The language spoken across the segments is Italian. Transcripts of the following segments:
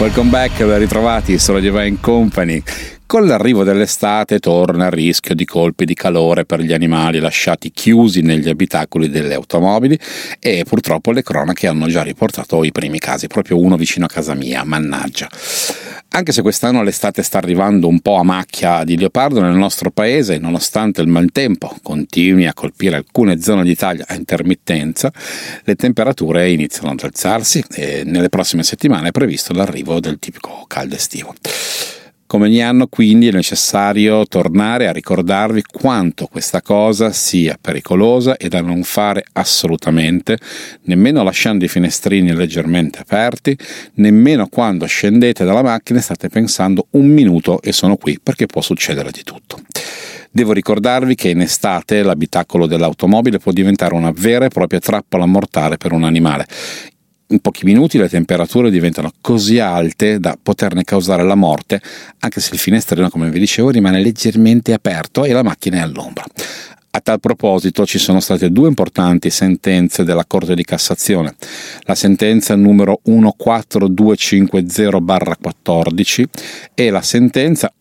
Welcome back, ben ritrovati, sono Divine Company. Con l'arrivo dell'estate torna il rischio di colpi di calore per gli animali lasciati chiusi negli abitacoli delle automobili e purtroppo le cronache hanno già riportato i primi casi, proprio uno vicino a casa mia, mannaggia. Anche se quest'anno l'estate sta arrivando un po' a macchia di leopardo nel nostro paese, nonostante il maltempo continui a colpire alcune zone d'Italia a intermittenza, le temperature iniziano ad alzarsi e nelle prossime settimane è previsto l'arrivo del tipico caldo estivo. Come ogni anno, quindi, è necessario tornare a ricordarvi quanto questa cosa sia pericolosa e da non fare assolutamente, nemmeno lasciando i finestrini leggermente aperti, nemmeno quando scendete dalla macchina e state pensando un minuto e sono qui, perché può succedere di tutto. Devo ricordarvi che in estate l'abitacolo dell'automobile può diventare una vera e propria trappola mortale per un animale. In pochi minuti le temperature diventano così alte da poterne causare la morte, anche se il finestrino, come vi dicevo, rimane leggermente aperto e la macchina è all'ombra. A tal proposito ci sono state due importanti sentenze della Corte di Cassazione. La sentenza numero 14250/14 e la sentenza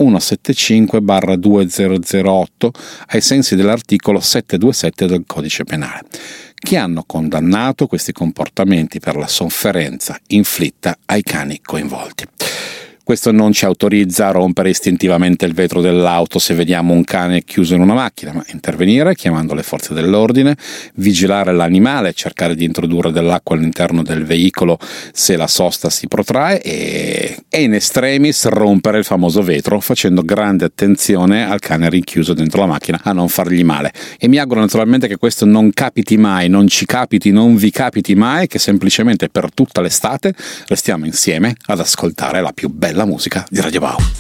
175/2008 ai sensi dell'articolo 727 del Codice Penale, che hanno condannato questi comportamenti per la sofferenza inflitta ai cani coinvolti. Questo non ci autorizza a rompere istintivamente il vetro dell'auto se vediamo un cane chiuso in una macchina, ma intervenire chiamando le forze dell'ordine, vigilare l'animale, cercare di introdurre dell'acqua all'interno del veicolo se la sosta si protrae e in extremis rompere il famoso vetro facendo grande attenzione al cane rinchiuso dentro la macchina a non fargli male. E mi auguro naturalmente che questo non capiti mai, non ci capiti, non vi capiti mai, che semplicemente per tutta l'estate restiamo insieme ad ascoltare la più bella musica di Radio Wow.